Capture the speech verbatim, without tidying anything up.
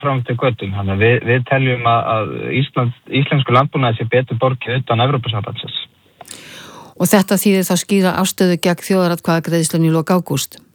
fram til göttum. Þannig að við, við teljum að, að Ísland, íslensku landbúnaði sé betur borgið utan Evrópusambandsins. Og þetta þýðir þá skýra afstöðu gegn þjóðaratkvæðagreiðslunni í lok ágúst?